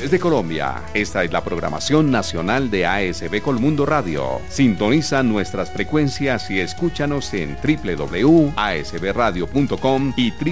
regiones de Colombia. Esta es la programación nacional de ASB Colmundo Radio. Sintoniza nuestras frecuencias y escúchanos en www.asbradio.com y